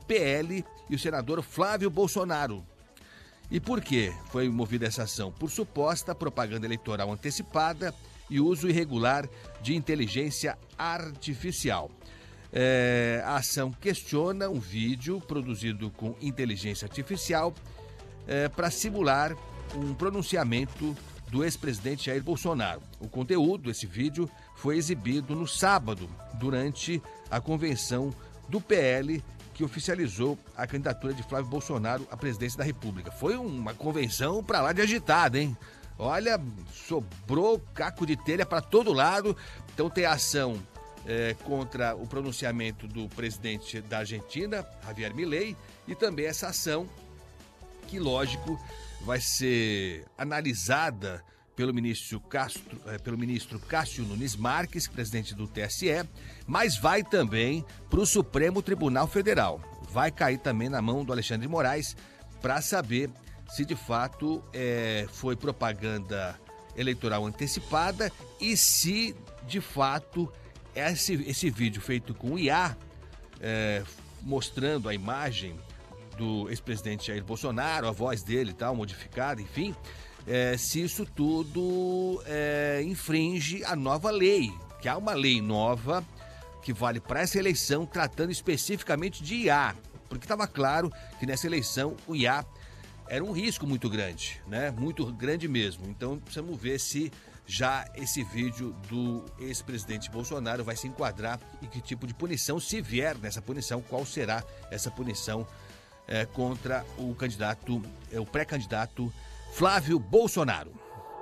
PL e o senador Flávio Bolsonaro. E por que foi movida essa ação? Por suposta propaganda eleitoral antecipada e uso irregular de inteligência artificial. A ação questiona um vídeo produzido com inteligência artificial para simular um pronunciamento do ex-presidente Jair Bolsonaro. O conteúdo desse vídeo foi exibido no sábado, durante a convenção do PL, que oficializou a candidatura de Flávio Bolsonaro à presidência da República. Foi uma convenção para lá de agitada, hein? Olha, sobrou caco de telha para todo lado. Então tem ação contra o pronunciamento do presidente da Argentina, Javier Milei, e também essa ação que, lógico, vai ser analisada pelo ministro Cássio Nunes Marques, presidente do TSE, mas vai também para o Supremo Tribunal Federal. Vai cair também na mão do Alexandre de Moraes para saber se de fato foi propaganda eleitoral antecipada e se de fato esse vídeo feito com IA, mostrando a imagem do ex-presidente Jair Bolsonaro, a voz dele e tal, modificada, enfim, se isso tudo infringe a nova lei, que há uma lei nova que vale para essa eleição, tratando especificamente de IA, porque estava claro que nessa eleição o IA era um risco muito grande, né? Muito grande mesmo. Então precisamos ver se já esse vídeo do ex-presidente Bolsonaro vai se enquadrar e que tipo de punição, se vier nessa punição, qual será essa punição contra o pré-candidato Flávio Bolsonaro.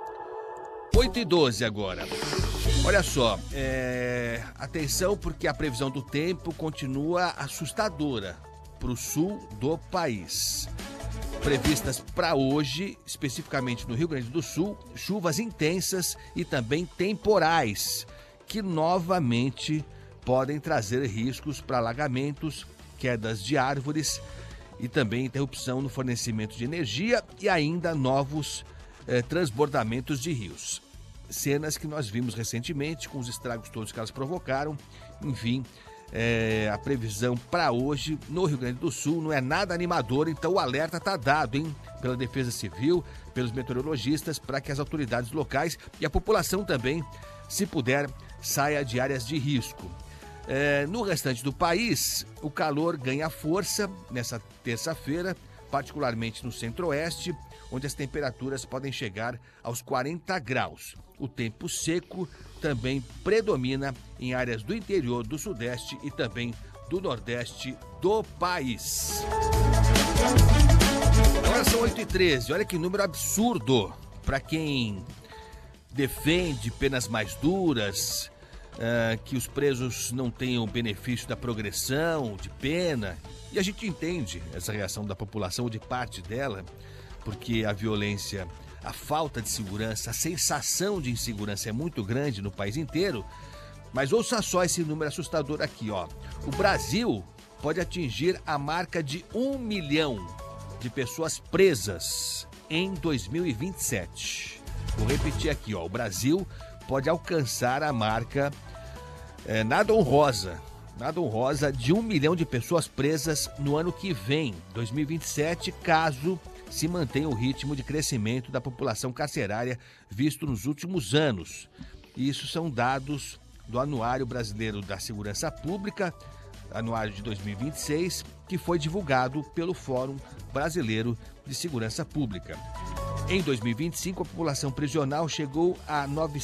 8h12 agora. Olha só, atenção, porque a previsão do tempo continua assustadora para o sul do país. Previstas para hoje, especificamente no Rio Grande do Sul, chuvas intensas e também temporais, que novamente podem trazer riscos para alagamentos, quedas de árvores e também interrupção no fornecimento de energia e ainda novos transbordamentos de rios. Cenas que nós vimos recentemente, com os estragos todos que elas provocaram. Enfim, a previsão para hoje no Rio Grande do Sul não é nada animadora, então o alerta está dado, hein, pela Defesa Civil, pelos meteorologistas, para que as autoridades locais e a população também, se puder, saia de áreas de risco. No restante do país, o calor ganha força nessa terça-feira, particularmente no centro-oeste, onde as temperaturas podem chegar aos 40 graus. O tempo seco também predomina em áreas do interior do sudeste e também do nordeste do país. Agora são 8h13, olha que número absurdo para quem defende penas mais duras, que os presos não tenham benefício da progressão de pena. E a gente entende essa reação da população, ou de parte dela, porque a violência, a falta de segurança, a sensação de insegurança é muito grande no país inteiro. Mas ouça só esse número assustador aqui, ó. O Brasil pode atingir a marca de 1 milhão de pessoas presas em 2027. Vou repetir aqui, ó. O Brasil pode alcançar a marca nada honrosa de 1 milhão de pessoas presas no ano que vem, 2027, caso se mantenha o ritmo de crescimento da população carcerária visto nos últimos anos. Isso são dados do Anuário Brasileiro da Segurança Pública, anuário de 2026, que foi divulgado pelo Fórum Brasileiro de Segurança Pública. Em 2025, a população prisional chegou a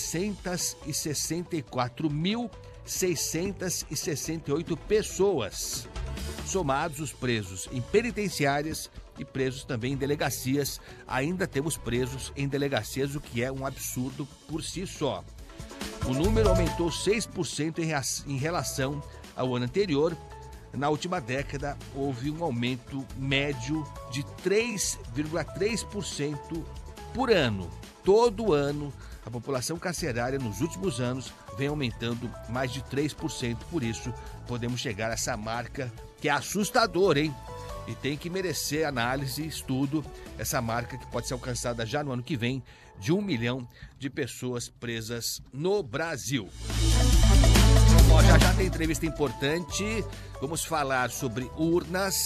964.668 pessoas, somados os presos em penitenciárias e presos também em delegacias. Ainda temos presos em delegacias, o que é um absurdo por si só. O número aumentou 6% em relação ao ano anterior. Na última década, houve um aumento médio de 3,3% por ano. Todo ano, a população carcerária nos últimos anos vem aumentando mais de 3%. Por isso, podemos chegar a essa marca que é assustadora, hein? E tem que merecer análise e estudo, essa marca que pode ser alcançada já no ano que vem, de 1 milhão de pessoas presas no Brasil. Bom, já tem entrevista importante, vamos falar sobre urnas.